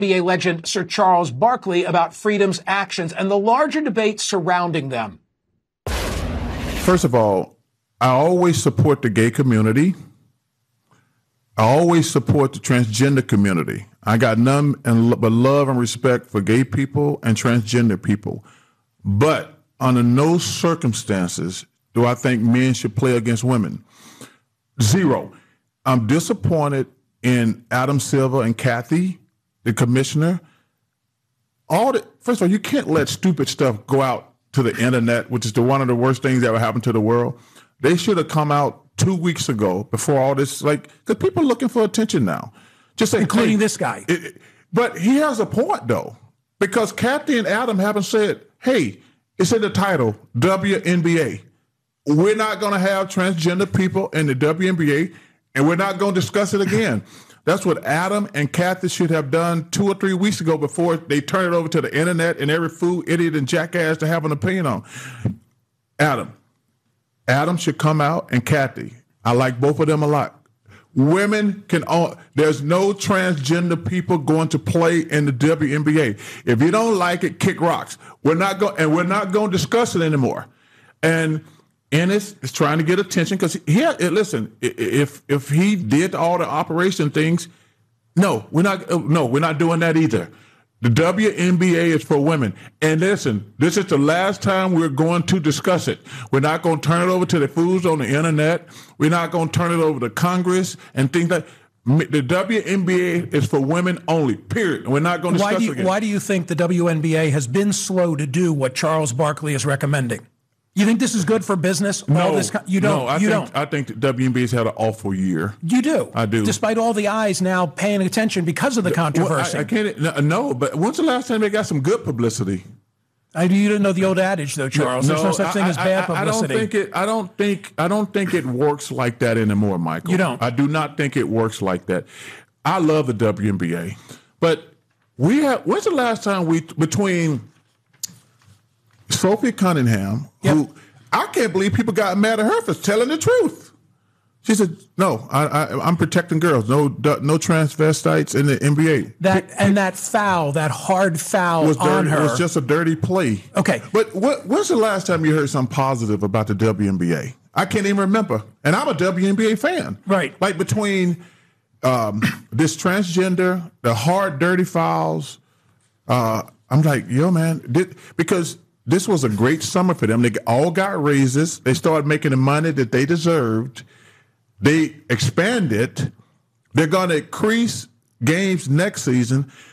NBA legend Sir Charles Barkley about freedom's actions and the larger debate surrounding them. First of all, I always support the gay community. I always support the transgender community. I got none but love and respect for gay people and transgender people. But under no circumstances do I think men should play against women. Zero. I'm disappointed in Adam Silver and Kathy, the commissioner. First of all, you can't let stupid stuff go out to the internet, which is one of the worst things that ever happened to the world. They should have come out 2 weeks ago before all this, because people are looking for attention now. Just say, including this guy. But he has a point, though, because Kathy and Adam haven't said, hey, it's in the title, WNBA. We're not going to have transgender people in the WNBA, and we're not going to discuss it again. That's what Adam and Kathy should have done 2 or 3 weeks ago before they turn it over to the internet and every fool, idiot, and jackass to have an opinion on. Adam should come out, and Kathy. I like both of them a lot. Women can there's no transgender people going to play in the WNBA. If you don't like it, kick rocks. We're not going to discuss it anymore. And Ennis is trying to get attention because listen, if he did all the operation things, we're not doing that either. The WNBA is for women. And listen, this is the last time we're going to discuss it. We're not going to turn it over to the fools on the internet. We're not going to turn it over to Congress and things like that. The WNBA is for women only, period. We're not going to discuss it again. Why do you think the WNBA has been slow to do what Charles Barkley is recommending? You think this is good for business? You don't. I think the WNBA's had an awful year. You do? I do. Despite all the eyes now paying attention because of the controversy. I can't. No, but when's the last time they got some good publicity? You didn't know the old adage, though, Charles. There's no such thing as bad publicity. I don't think it works like that anymore, Michael. You don't? I do not think it works like that. I love the WNBA, but when's the last time between Sophie Cunningham, who I can't believe people got mad at her for telling the truth. She said, "No, I'm protecting girls. No transvestites in the NBA." That hard foul on her was just a dirty play. Okay, but when's the last time you heard something positive about the WNBA? I can't even remember, and I'm a WNBA fan. Right, like between this transgender, the hard dirty fouls. I'm like, yo, man, because. This was a great summer for them. They all got raises. They started making the money that they deserved. They expanded. They're going to increase games next season.